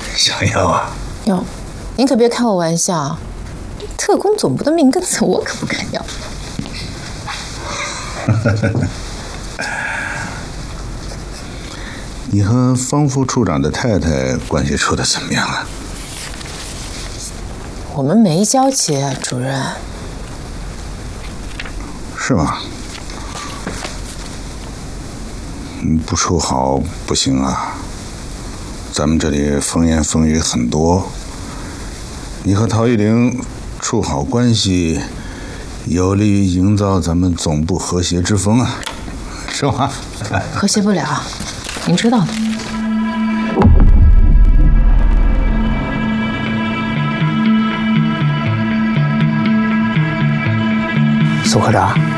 想要啊？ 哟，您可别开我玩笑，特工总部的命根子我可不敢要。 你和方副处长的太太关系处得怎么样啊？ 我们没交集啊，主任。 是吗？不处好不行啊。咱们这里风言风语很多，你和陶玉玲处好关系，有利于营造咱们总部和谐之风啊，是吧？ 和谐不了，您知道的。 苏科长。